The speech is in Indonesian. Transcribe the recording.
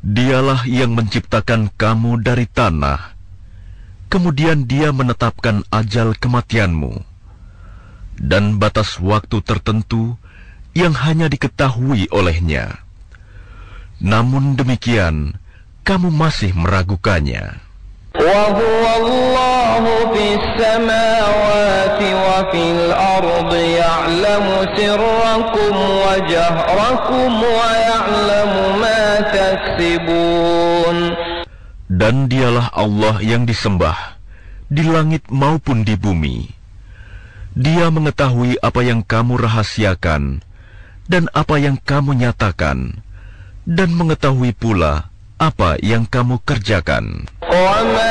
Dialah yang menciptakan kamu dari tanah, kemudian Dia menetapkan ajal kematianmu, dan batas waktu tertentu yang hanya diketahui oleh-Nya. Namun demikian, kamu masih meragukannya. وَهُوَ اللَّهُ فِي السَّمَاوَاتِ وَفِي الْأَرْضِ يَعْلَمُ سِرَّكُمْ وَجَهْرَكُمْ وَيَعْلَمُ مَا تَكْسِبُونَ. Dan Dialah Allah yang disembah, di langit maupun di bumi. Dia mengetahui apa yang kamu rahasiakan, dan apa yang kamu nyatakan, dan mengetahui pula apa yang kamu kerjakan.